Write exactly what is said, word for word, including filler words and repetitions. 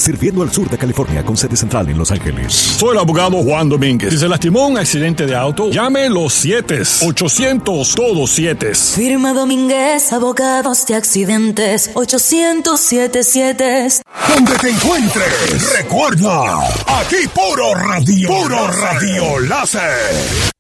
sirviendo al sur de California con sede central en Los Ángeles. Soy el abogado Juan Domínguez. Si se lastimó en un accidente de auto, llame los siete, ochocientos, todos siete. Firma Domínguez, abogados de accidentes, ochocientos siete siete. Donde te encuentres, recuerda, aquí Puro Radio, Puro Radio Láser.